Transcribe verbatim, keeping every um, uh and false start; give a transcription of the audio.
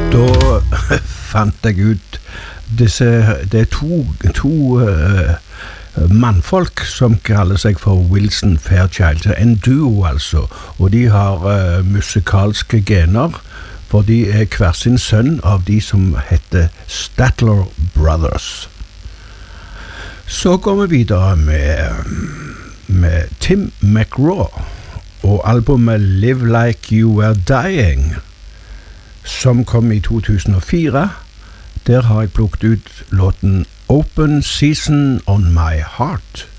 Da fant jeg ut disse, det er to, to uh, mannfolk som kaller seg for Wilson Fairchild, en duo altså, og de har uh, musikalske gener, for de er hver sin sønn av de som heter Statler Brothers. Så går vi videre med, med Tim McGraw og albumet Live Like You Were Dying, som kom i to tusen og fire. Der har jeg plukket ut låten Open Season on My Heart.